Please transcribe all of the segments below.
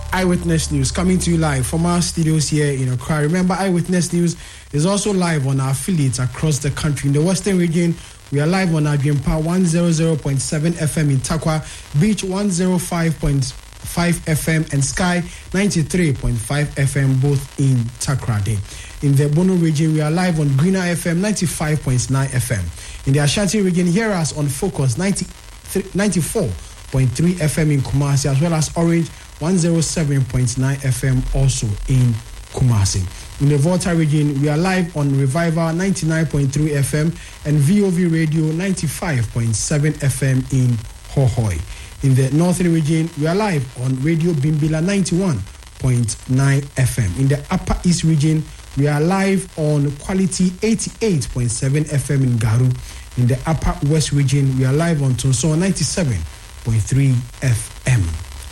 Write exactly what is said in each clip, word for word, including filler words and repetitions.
Eyewitness News coming to you live from our studios here in Accra. Remember, Eyewitness News is also live on our affiliates across the country. In the Western region, we are live on Adwempa one hundred point seven F M in Takwa, Beach one oh five point five F M, and Sky ninety-three point five F M, both in Takoradi. In the Bono region, we are live on Greener F M ninety-five point nine F M. In the Ashanti region, hear us on Focus ninety-four point three F M in Kumasi, as well as Orange one oh seven point nine F M also in Kumasi. In the Volta region, we are live on Revival ninety-nine point three F M and V O V Radio ninety-five point seven F M in Hohoi. In the Northern region, we are live on Radio Bimbila ninety-one point nine F M. In the Upper East region, we are live on Quality eighty-eight point seven F M in Garu. In the Upper West region, we are live on Tonson ninety-seven point three F M.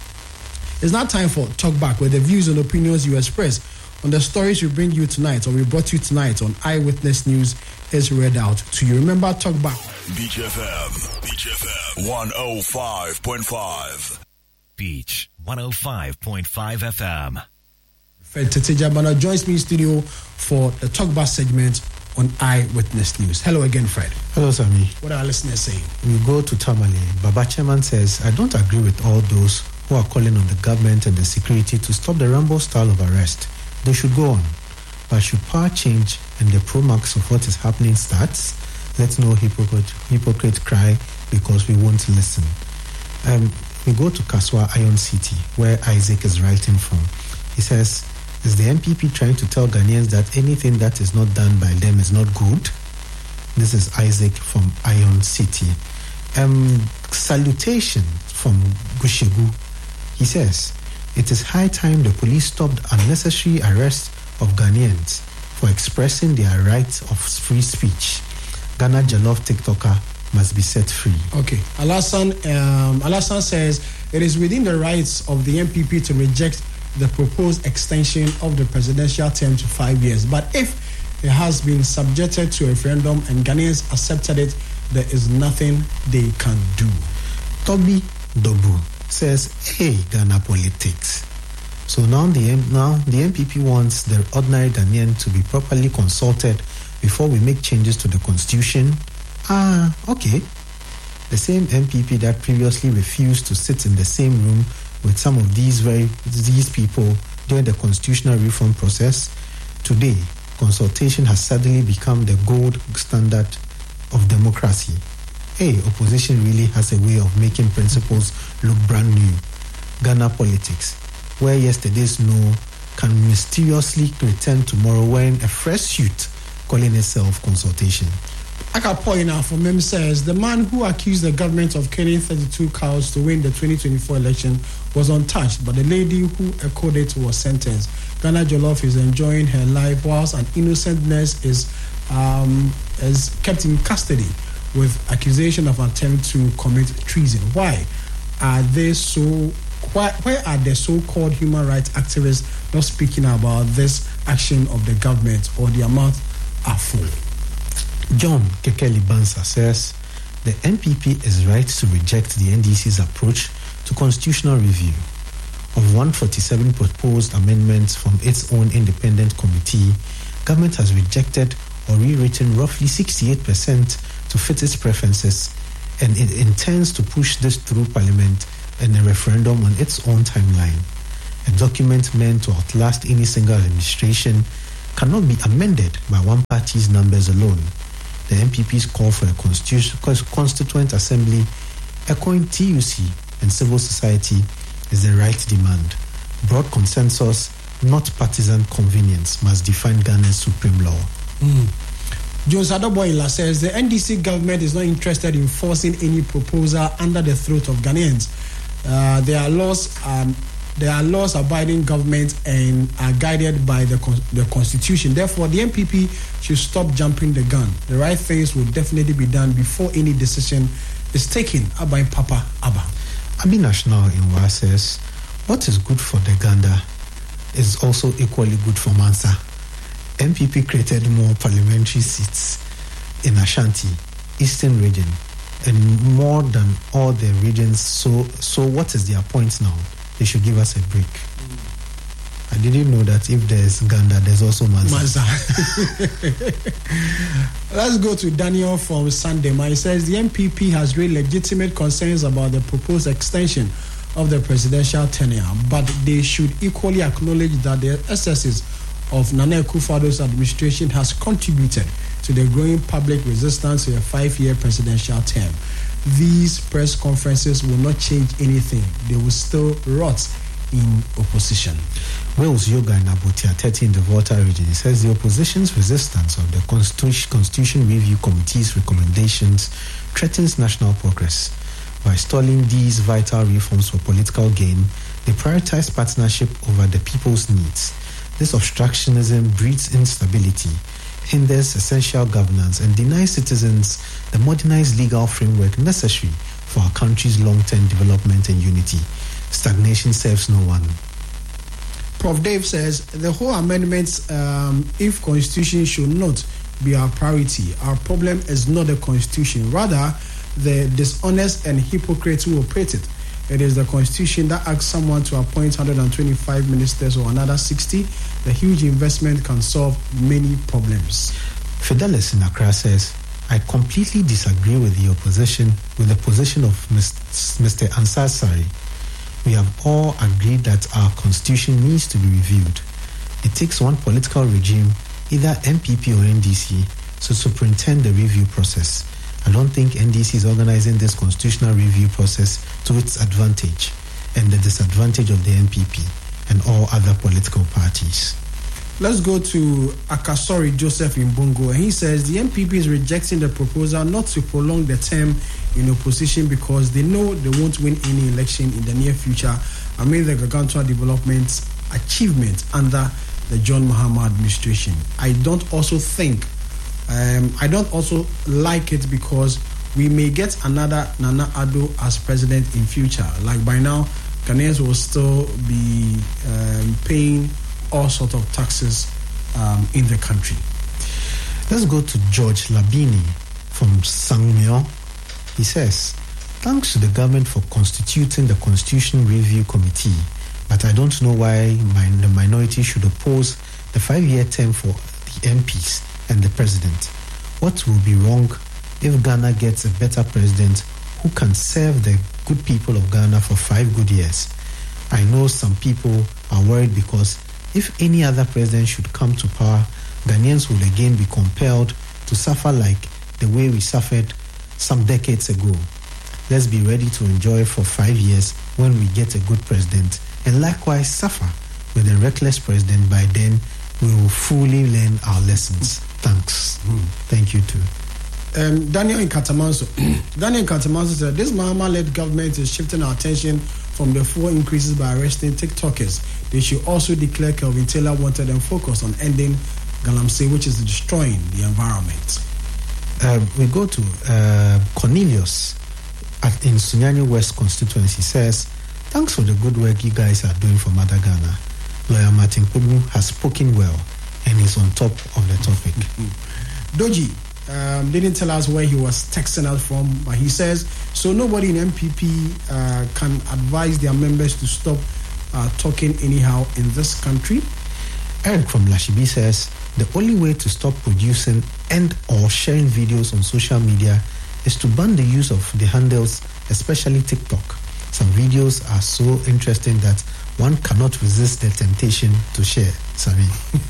It's now time for Talk Back, where the views and opinions you express on the stories we bring you tonight or we brought you tonight on Eyewitness News is read out to you. Remember, Talk Back. Beach F M, Beach F M, one oh five point five. Beach, one oh five point five F M. Fred Tetejabana joins me in studio for the Talk Back segment on Eyewitness News. Hello again, Fred. Hello, Sammy. What are our listeners saying? We go to Tamale. Baba Chairman says, I don't agree with all those who are calling on the government and the security to stop the Rambo style of arrest. They should go on. But should power change and the pro-max of what is happening starts, let no hypocrite, hypocrite cry because we won't listen. Um, we go to Kaswa Iron City, where Isaac is writing from. He says, is the M P P trying to tell Ghanaians that anything that is not done by them is not good? This is Isaac from Iron City. Um, salutation from Gushegu. He says, it is high time the police stopped unnecessary arrests of Ghanaians for expressing their right of free speech. Ghana Jollof TikToker must be set free. Okay. Alassane, um, Alassane says, it is within the rights of the M P P to reject the proposed extension of the presidential term to five years. But if it has been subjected to a referendum and Ghanaians accepted it, there is nothing they can do. Toby Dobu says, hey, Ghana politics. So now the, now the M P P wants the ordinary Ghanaian to be properly consulted before we make changes to the constitution. Ah, okay. The same M P P that previously refused to sit in the same room with some of these very these people during the constitutional reform process, today consultation has suddenly become the gold standard of democracy. Hey, opposition really has a way of making principles look brand new. Ghana politics, where yesterday's no can mysteriously return tomorrow wearing a fresh suit calling itself consultation. I can point out for Mem says the man who accused the government of killing thirty-two cows to win the twenty twenty-four election was untouched, but the lady who echoed it was sentenced. Ghana Jollof is enjoying her life whilst an innocent nurse is um, is kept in custody with accusation of attempt to commit treason. Why are they so? Why, why are the so-called human rights activists not speaking about this action of the government, or their mouths are full? John Kekeli Bansa says the M P P is right to reject the N D C's approach to constitutional review. Of one hundred forty-seven proposed amendments from its own independent committee, government has rejected or rewritten roughly sixty-eight percent to fit its preferences, and it intends to push this through Parliament and a referendum on its own timeline. A document meant to outlast any single administration cannot be amended by one party's numbers alone. The M P P's call for a constituent assembly, echoing T U C and civil society, is the right demand. Broad consensus, not partisan convenience, must define Ghana's supreme law. Mm. Jones Adoboila says the N D C government is not interested in forcing any proposal under the throat of Ghanaians. Uh, there are laws, um, there are laws-abiding governments and are guided by the con- the constitution. Therefore, the M P P should stop jumping the gun. The right things will definitely be done before any decision is taken. Abba Papa Abba. Abi National in Wa says, what is good for the Ganda is also equally good for Mansa. M P P created more parliamentary seats in Ashanti, Eastern region, and more than all the regions. So, so what is their point now? they should give us a break. I didn't know that if there's Ganda, there's also Mansa. Mansa. Let's go to Daniel from Sandema. He says the M P P has raised legitimate concerns about the proposed extension of the presidential tenure, but they should equally acknowledge that the excesses of Nana Akufo-Addo's administration has contributed to the growing public resistance to a five-year presidential term. These press conferences will not change anything. They will still rot in opposition. Wales Yoga in Abutia, thirty in the Volta region, he says the opposition's resistance of the Constitu- Constitution Review Committee's recommendations threatens national progress. By stalling these vital reforms for political gain, they prioritize partnership over the people's needs. This obstructionism breeds instability, hinders essential governance, and denies citizens the modernized legal framework necessary for our country's long-term development and unity. Stagnation serves no one. Professor Dave says the whole amendments, um, if constitution should not be our priority, our problem is not the constitution, rather the dishonest and hypocrites who operate it. It is the constitution that asks someone to appoint one hundred twenty-five ministers or another sixty. The huge investment can solve many problems. Fidelis in Accra says, I completely disagree with the opposition with the position of Mister Ansar Sari. We have all agreed that our constitution needs to be reviewed. It takes one political regime, either M P P or N D C, to superintend the review process. I don't think N D C is organizing this constitutional review process to its advantage and the disadvantage of the M P P and all other political parties. Let's go to Akasori Joseph in Bongo. He says the M P P is rejecting the proposal not to prolong the term in opposition because they know they won't win any election in the near future amid the gargantuan development achievement under the John Mahama administration. I don't also think, um, I don't also like it because we may get another Nana Addo as president in future. Like by now, Ghanaians will still be um, paying all sorts of taxes um, in the country. Let's go to George Labini from Sangmyo. He says, thanks to the government for constituting the Constitution Review Committee, but I don't know why my, the minority should oppose the five-year term for the M Ps and the president. What will be wrong if Ghana gets a better president who can serve the good people of Ghana for five good years? I know some people are worried because if any other president should come to power, Ghanaians will again be compelled to suffer like the way we suffered some decades ago. Let's be ready to enjoy for five years when we get a good president, and likewise suffer with a reckless president. By then, we will fully learn our lessons. Thanks. Mm. Thank you too. Um, Daniel in Katamanso. Daniel in Katamanso said, this Mahama-led government is shifting our attention from the four increases by arresting TikTokers. They should also declare Kelvin Taylor wanted and focus on ending Galamsey, which is destroying the environment. Uh, we go to uh, Cornelius at, in Sunyani West constituency. Says, thanks for the good work you guys are doing for Mother Ghana. Lawyer Martin Kudu has spoken well and is on top of the topic. Doji um, didn't tell us where he was texting us from, but he says, so nobody in M P P uh, can advise their members to stop uh, talking anyhow in this country. Eric from Lashibi says, the only way to stop producing and or sharing videos on social media is to ban the use of the handles, especially TikTok. Some videos are so interesting that one cannot resist the temptation to share. Sorry.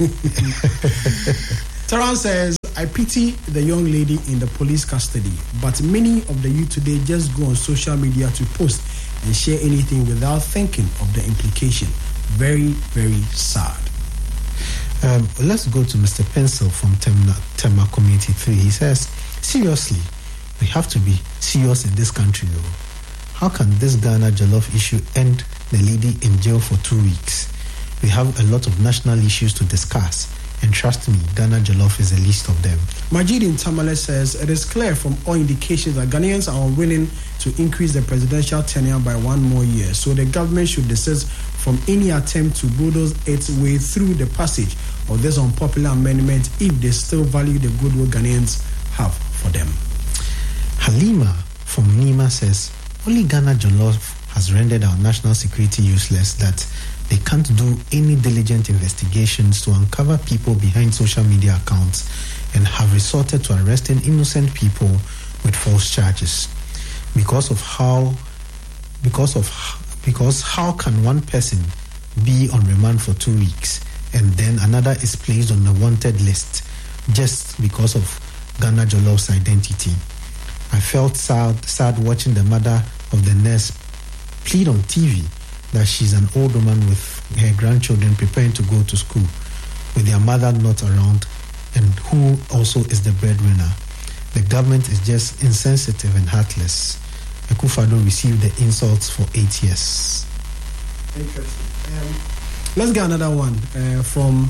Taran says, I pity the young lady in the police custody, but many of the youth today just go on social media to post and share anything without thinking of the implication. Very, very sad. Um, let's go to Mister Pencil from Tema, Tema Community three. He says, seriously, we have to be serious in this country though. How can this Ghana Jollof issue end the lady in jail for two weeks? We have a lot of national issues to discuss, and trust me, Ghana Jollof is the least of them. Majid in Tamale says, it is clear from all indications that Ghanaians are unwilling to increase the presidential tenure by one more year, so the government should desist from any attempt to bulldoze its way through the passage of this unpopular amendment if they still value the goodwill Ghanaians have for them. Halima from Nima says, only Ghana Jollof has rendered our national security useless that they can't do any diligent investigations to uncover people behind social media accounts and have resorted to arresting innocent people with false charges. Because of how, because of, because how can one person be on remand for two weeks and then another is placed on the wanted list just because of Ghana Jolloff's identity? I felt sad, sad watching the mother of the nurse plead on T V that she's an old woman with her grandchildren preparing to go to school with their mother not around and who also is the breadwinner. The government is just insensitive and heartless. Akufo-Addo received the insults for eight years. Interesting. Um, let's get another one uh, from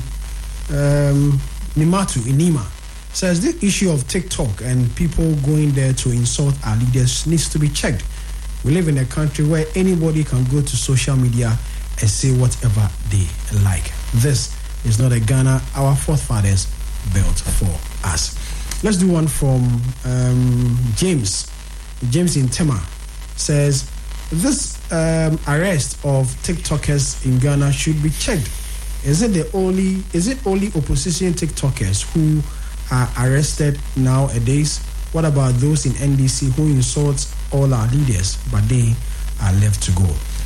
um, Nimatu Inima. Says the issue of TikTok and people going there to insult our leaders needs to be checked. We live in a country where anybody can go to social media and say whatever they like. This is not a Ghana our forefathers built for us. Let's do one from um, James. James in Tema says this um, arrest of TikTokers in Ghana should be checked. Is it the only? Is it only opposition TikTokers who are arrested nowadays? What about those in N D C who insult all our leaders, but they are left to go?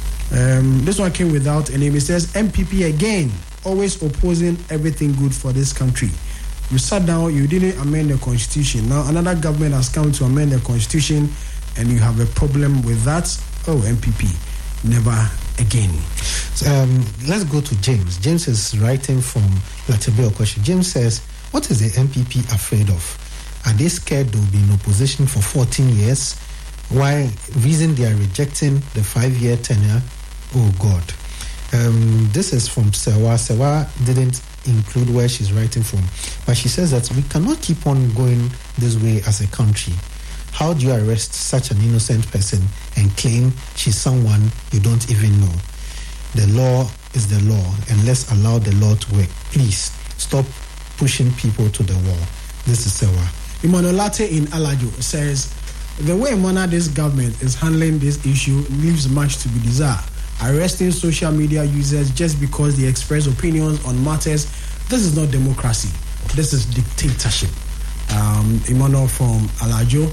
Um, this one came without a name. It says M P P again, always opposing everything good for this country. You sat down, you didn't amend the constitution. Now another government has come to amend the constitution and you have a problem with that. Oh, M P P, never again. So, um, let's go to James. James is writing from Latibia question. James says, what is the M P P afraid of? Are they scared they'll be in opposition for fourteen years? Why reason they are rejecting the five-year tenure? Oh God. Um, this is from Sewa. Sewa didn't include where she's writing from, but she says that we cannot keep on going this way as a country. How do you arrest such an innocent person and claim she's someone you don't even know? The law is the law, and let's allow the law to work. Please stop pushing people to the wall. This is Sewa. Imanolate in Alajo says the way Mona this government is handling this issue leaves much to be desired. Arresting social media users just because they express opinions on matters, this is not democracy. This is dictatorship. Um, Imano from Alajo.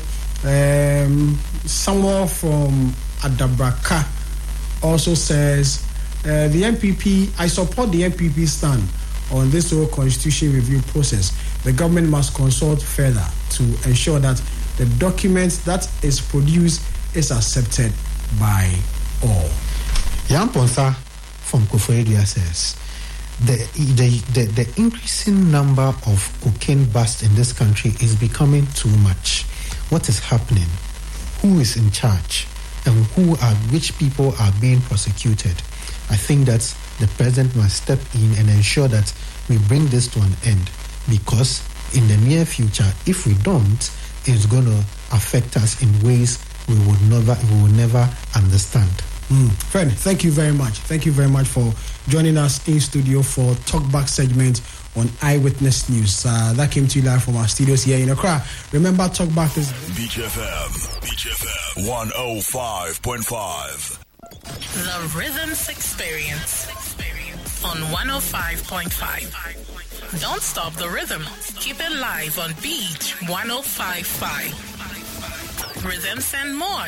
Um, someone from Adabraka also says uh, the M P P, I support the M P P stand on this whole constitution review process. The government must consult further to ensure that the document that is produced is accepted by all. Jan Ponsa from Koforidua says the, the, the, the increasing number of cocaine busts in this country is becoming too much. What is happening? Who is in charge? And who are which people are being prosecuted? I think that the president must step in and ensure that we bring this to an end, because in the near future, if we don't, it's going to affect us in ways we would never we will never understand. Mm. Friend, thank you very much. Thank you very much for joining us in studio for Talkback segment on Eyewitness News. Uh, that came to you live from our studios here in Accra. Remember, Talkback is Beach F M, Beach F M, one oh five point five. The Rhythms Experience on one oh five point five. Don't stop the rhythm. Keep it live on Beach one oh five point five. Rhythms and more.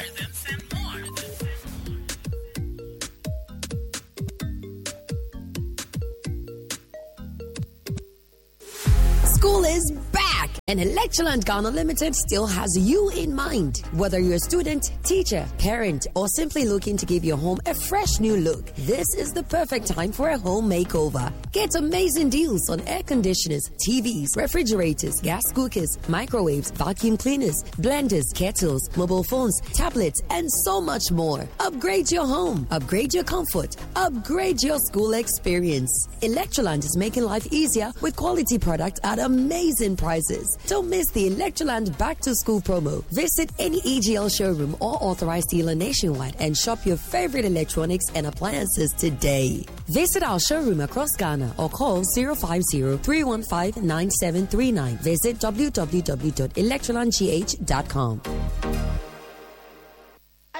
School is back, and Electroland Ghana Limited still has you in mind. Whether you're a student, teacher, parent, or simply looking to give your home a fresh new look, this is the perfect time for a home makeover. Get amazing deals on air conditioners, T Vs, refrigerators, gas cookers, microwaves, vacuum cleaners, blenders, kettles, mobile phones, tablets, and so much more. Upgrade your home, upgrade your comfort, upgrade your school experience. Electroland is making life easier with quality products at amazing prices. Don't miss the Electroland Back to School promo. Visit any E G L showroom or authorized dealer nationwide and shop your favorite electronics and appliances today. Visit our showroom across Ghana or call zero five zero, three one five, nine seven three nine. Visit w w w dot electroland g h dot com.